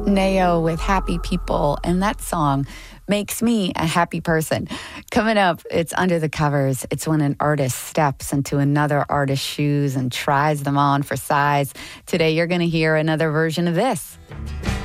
Neo with Happy People, and that song makes me a happy person. Coming up, it's Under the Covers. It's when an artist steps into another artist's shoes and tries them on for size. Today, you're going to hear another version of this.